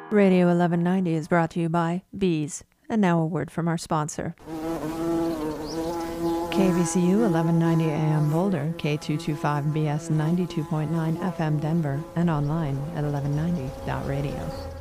Radio 1190 is brought to you by Bees. And now a word from our sponsor. KVCU 1190 AM Boulder, K225BS 92.9 FM Denver, and online at 1190.radio.